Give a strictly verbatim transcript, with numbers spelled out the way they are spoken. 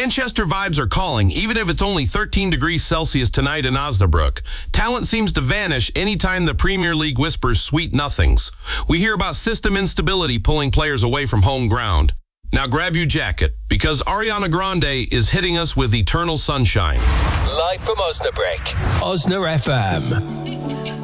Manchester vibes are calling, even if it's only thirteen degrees Celsius tonight in Osnabrück. Talent seems to vanish anytime the Premier League whispers sweet nothings. We hear about system instability pulling players away from home ground. Now grab your jacket, because Ariana Grande is hitting us with Eternal Sunshine. Live from Osnabrück, Osna F M.